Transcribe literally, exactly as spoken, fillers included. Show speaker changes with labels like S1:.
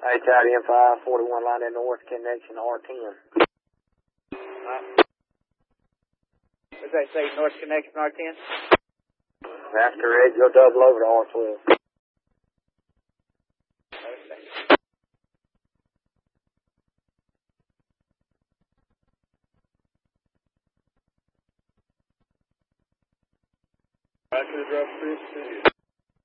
S1: H I D M five forty-one line in north connection R ten.
S2: Right. What did they say, north connection R ten?
S1: That's correct. Go double over to R twelve.
S2: Okay.
S3: Roger, drop three.